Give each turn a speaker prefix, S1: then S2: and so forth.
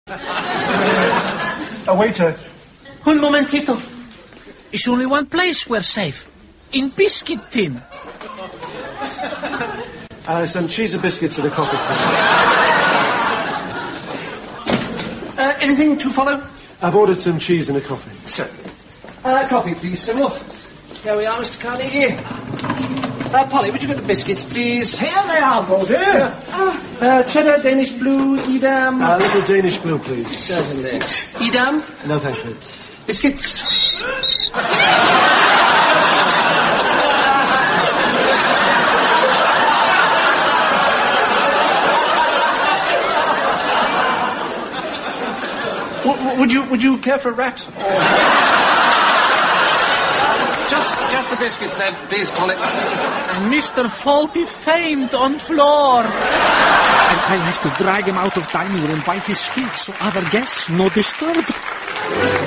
S1: A waiter.
S2: Un momentito. It's only one place we're safe. In biscuit tin.
S1: Some cheese and biscuits and a coffee, please.
S2: Anything to follow?
S1: I've ordered some cheese and a coffee.
S2: Sir. Coffee, please, Cyril. Here we are, Mr. Carnegie. Polly, would you get the biscuits, please?
S3: Here they are, Baldy.
S2: Cheddar, Danish blue, Edam.
S1: A little Danish blue, please.
S2: Certainly. Edam?
S1: No, thank you.
S2: Biscuits. Would you care for a rat?
S4: Just the biscuits then, please, Polly.
S2: Mr. Faulty faint on floor.
S5: I'll have to drag him out of dining room by his feet so other guests no disturbed.